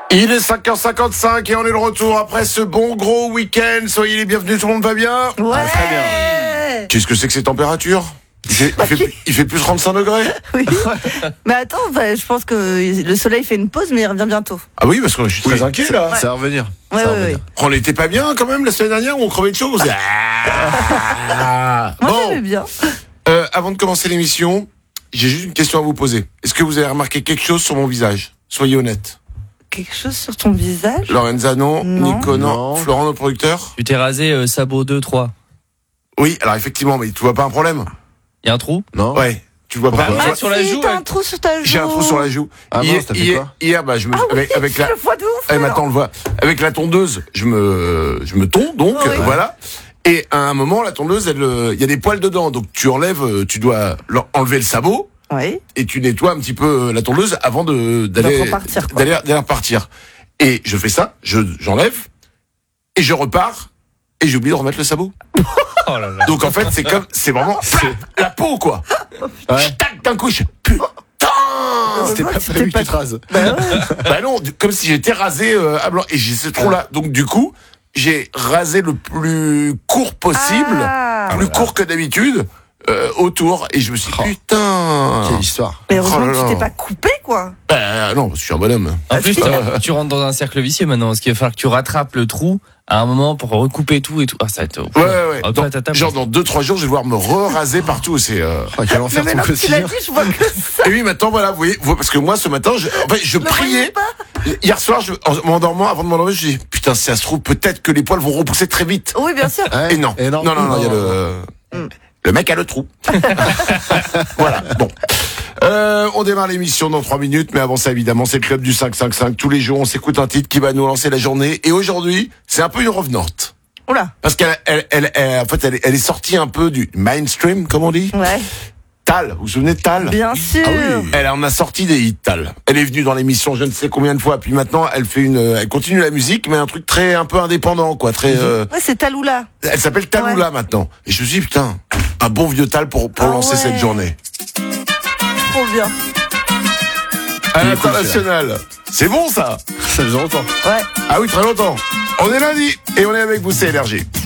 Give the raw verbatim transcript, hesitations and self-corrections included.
Il est cinq heures cinquante-cinq et on est de retour après ce bon gros week-end. Soyez les bienvenus, tout le monde va bien? Ouais. Ah, très bien. Qu'est-ce que c'est que ces températures? il fait, il, fait, il fait plus trente-cinq degrés. Oui. Mais attends, bah, je pense que le soleil fait une pause, mais il revient bientôt. Ah oui, parce que je suis très oui. inquiet là. Ouais. Ça va revenir. Ouais, Ça va ouais, revenir. ouais. On n'était pas bien quand même la semaine dernière où on crevait de choses. Ah. Moi, Bon. j'aimais bien. Euh, avant de commencer l'émission, j'ai juste une question à vous poser. Est-ce que vous avez remarqué quelque chose sur mon visage? Soyez honnête. Quelque chose sur ton visage? Lorenza, non. Non. Nico, non. Non. Florent, notre producteur? Tu t'es rasé euh, sabot deux, trois. Oui, alors effectivement, mais tu vois pas un problème? Il y a un trou? Non. Ouais. Tu vois pas? Bah, Ah, ouais. Sur la si, joue, t'as ouais. un trou sur ta joue. J'ai un trou sur la joue. Ah hier, mince, t'as fait hier, quoi hier, bah, je me, Ah oui, avec, avec la, le foie de ouf. eh, mais alors. attends, on le voit. Avec la tondeuse, je me, je me tonds, donc, Oui. euh, voilà. Et à un moment, la tondeuse, elle, euh, il y a des poils dedans, donc tu enlèves, euh, tu dois leur- enlever le sabot Oui. et tu nettoies un petit peu euh, la tondeuse avant de d'aller De repartir, quoi. d'aller d'aller repartir. Et je fais ça, je j'enlève et je repars et j'ai oublié de remettre le sabot. Oh là là. Donc en fait, c'est comme, c'est vraiment la peau quoi. Ouais. Tac d'un coup, je putain. C'était Ouais, pas c'était prévu que pas- tu te rases. Bah ouais. Bah non, du- comme si j'étais rasé euh, à blanc. Et j'ai ce trou-là. Donc du coup, j'ai rasé le plus court possible, Ah. plus court que d'habitude, euh, autour. Et je me suis dit, Oh. putain. Quelle histoire. Mais heureusement Oh là que tu là. t'es pas coupé, quoi. Bah non, parce que je suis un bonhomme. En plus, tu, tu rentres dans un cercle vicieux maintenant, parce qu'il va falloir que tu rattrapes le trou à un moment pour recouper tout et tout. Ah, ça va être. Ouais, ouais, ouais. Ah, Dans- toi, t'as- genre dans deux trois jours, je vais devoir me re-raser partout. C'est. Euh... Oh, quel enfer Mais ton maintenant que tu l'as quotidien. dit, je vois que ça. Et oui, maintenant voilà, vous voyez, vous- parce que moi ce matin, je, en fait, je Je le voyais priais. pas. Hier soir, je, en m'endormant, avant de m'endormir, je dis putain, si ça se trouve, peut-être que les poils vont repousser très vite. Oui, bien sûr. Ouais. Et non. Et non. non, non, non, il y a le. Mm. Le mec a le trou. Voilà, bon. Euh, on démarre l'émission dans trois minutes, mais avant ça, évidemment, c'est le club du cinq cinq cinq. Tous les jours, on s'écoute un titre qui va nous lancer la journée. Et aujourd'hui, c'est un peu une revenante. Oula. Parce qu'elle, elle, elle, elle- en fait, elle, est- elle est sortie un peu du mainstream, comme on dit. Ouais. Tal, vous vous souvenez de Tal? Bien sûr. Ah oui. Elle en a sorti des hits, Tal. Elle est venue dans l'émission je ne sais combien de fois, puis maintenant, elle fait une, elle continue la musique, mais un truc très, un peu indépendant, quoi, très, euh, Ouais, c'est Taloula. elle s'appelle Taloula maintenant. Et je me suis dit, putain, un bon vieux Tal pour, pour Ah lancer ouais. cette journée. Trop bien. À Il est cool, l'international. C'est bon, ça? Ça faisait longtemps. Ouais. Ah oui, très longtemps. On est lundi, et on est avec vous, c'est Énergie.